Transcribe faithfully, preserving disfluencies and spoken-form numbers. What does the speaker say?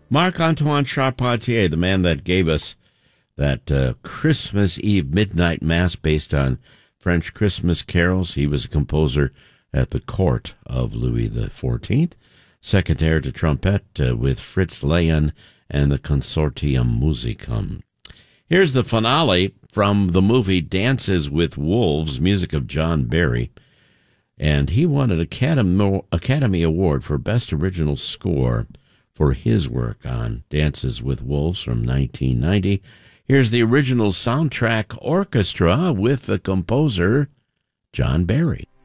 Marc-Antoine Charpentier, the man that gave us that uh, Christmas Eve midnight mass based on French Christmas carols. He was a composer at the court of Louis the fourteenth, second to trumpet uh, with Fritz Lehn and the Consortium Musicum. Here's the finale from the movie Dances with Wolves, music of John Barry. And he won an Academy, Academy Award for Best Original Score for his work on Dances with Wolves from nineteen ninety. Here's the original soundtrack orchestra with the composer John Barry.